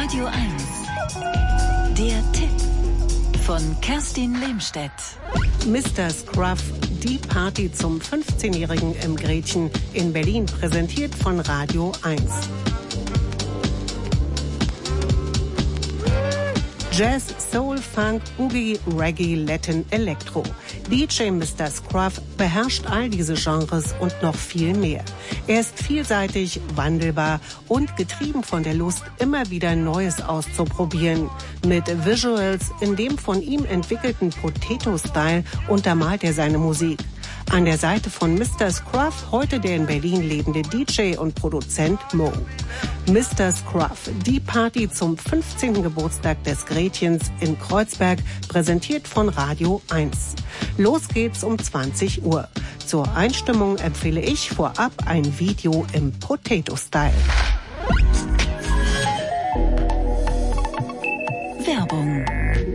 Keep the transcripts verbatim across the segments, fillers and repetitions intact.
Radio eins. Der Tipp von Kerstin Lehmstedt. Mister Scruff, die Party zum fünfzehnjährigen im Gretchen in Berlin, präsentiert von Radio eins. Jazz, Soul, Funk, Boogie, Reggae, Latin, Elektro. D J Mister Scruff beherrscht all diese Genres und noch viel mehr. Er ist vielseitig, wandelbar und getrieben von der Lust, immer wieder Neues auszuprobieren. Mit Visuals in dem von ihm entwickelten Potato-Style untermalt er seine Musik. An der Seite von Mister Scruff heute der in Berlin lebende D J und Produzent Mo. Mister Scruff, die Party zum fünfzehnten Geburtstag des Gretchens in Kreuzberg, präsentiert von Radio eins. Los geht's um zwanzig Uhr. Zur Einstimmung empfehle ich vorab ein Video im Potato-Style. Werbung.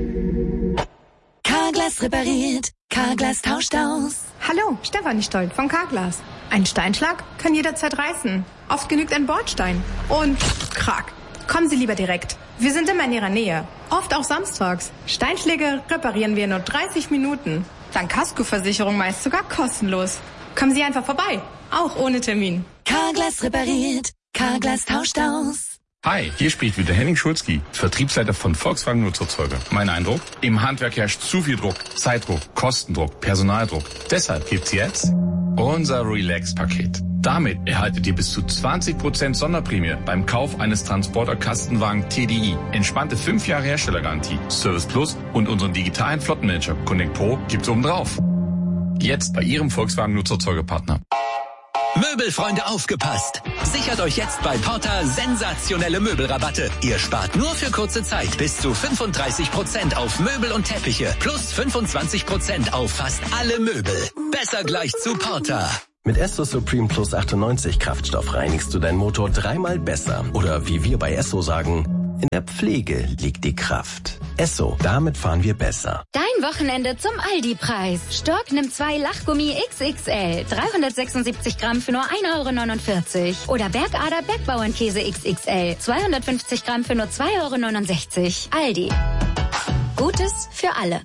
Carglass repariert, Carglass tauscht aus. Hallo, Stefanie Stolt von Carglass. Ein Steinschlag kann jederzeit reißen. Oft genügt ein Bordstein. Und krack. Kommen Sie lieber direkt. Wir sind immer in Ihrer Nähe. Oft auch samstags. Steinschläge reparieren wir in nur dreißig Minuten. Dank Kaskoversicherung meist sogar kostenlos. Kommen Sie einfach vorbei. Auch ohne Termin. Carglass repariert, Carglass tauscht aus. Hi, hier spricht wieder Henning Schulzki, Vertriebsleiter von Volkswagen Nutzfahrzeuge. Mein Eindruck? Im Handwerk herrscht zu viel Druck, Zeitdruck, Kostendruck, Personaldruck. Deshalb gibt's jetzt unser Relax-Paket. Damit erhaltet ihr bis zu zwanzig Prozent Sonderprämie beim Kauf eines Transporter-Kastenwagen T D I. Entspannte fünf Jahre Herstellergarantie, Service Plus und unseren digitalen Flottenmanager Connect Pro gibt's obendrauf. Jetzt bei Ihrem Volkswagen Nutzfahrzeugepartner. Möbelfreunde, aufgepasst! Sichert euch jetzt bei Porta sensationelle Möbelrabatte. Ihr spart nur für kurze Zeit bis zu fünfunddreißig Prozent auf Möbel und Teppiche plus fünfundzwanzig Prozent auf fast alle Möbel. Besser gleich zu Porta. Mit Esso Supreme Plus achtundneunzig Kraftstoff reinigst du deinen Motor dreimal besser. Oder wie wir bei Esso sagen, in der Pflege liegt die Kraft. Esso, damit fahren wir besser. Dein Wochenende zum Aldi-Preis. Stork nimmt zwei Lachgummi X X L, dreihundertsechsundsiebzig Gramm für nur ein Euro neunundvierzig. Oder Bergader Bergbauernkäse X X L, zweihundertfünfzig Gramm für nur zwei Euro neunundsechzig. Aldi. Gutes für alle.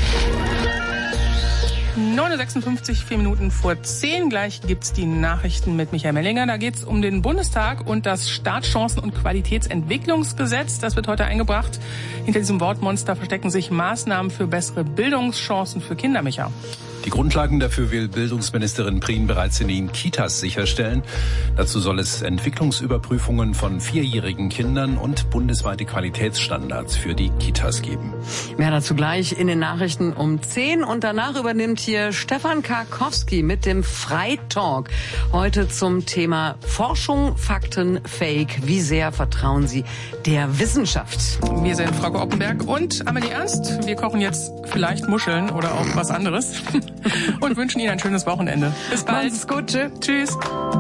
neun Uhr sechsundfünfzig, vier Minuten vor zehn. Gleich gibt's die Nachrichten mit Michael Mellinger. Da geht's um den Bundestag und das Startchancen- und Qualitätsentwicklungsgesetz. Das wird heute eingebracht. Hinter diesem Wortmonster verstecken sich Maßnahmen für bessere Bildungschancen für Kinder, Micha. Die Grundlagen dafür will Bildungsministerin Prien bereits in den Kitas sicherstellen. Dazu soll es Entwicklungsüberprüfungen von vierjährigen Kindern und bundesweite Qualitätsstandards für die Kitas geben. Mehr dazu gleich in den Nachrichten um zehn. Und danach übernimmt hier Stefan Karkowski mit dem Freitalk. Heute zum Thema Forschung, Fakten, Fake. Wie sehr vertrauen Sie der Wissenschaft? Wir sind Frau Oppenberg und Amelie Ernst. Wir kochen jetzt vielleicht Muscheln oder auch was anderes. Und wünschen Ihnen ein schönes Wochenende. Bis bald. Macht's gut. Tschüss. Tschüss.